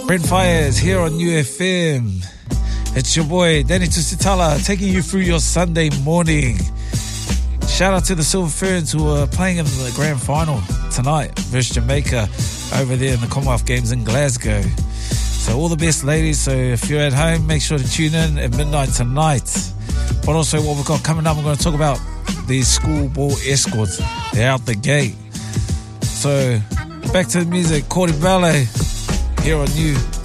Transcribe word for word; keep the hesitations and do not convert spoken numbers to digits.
Brent Fires here on U F M. It's your boy Danny Tusitala taking you through your Sunday morning. Shout out to the Silver Ferns who are playing in the grand final tonight versus Jamaica over there in the Commonwealth Games in Glasgow. So all the best, ladies. So if you're at home, make sure to tune in at midnight tonight. But also what we've got coming up, we're going to talk about these school ball escorts. They're out the gate. So back to the music. Cordy Ballet here on U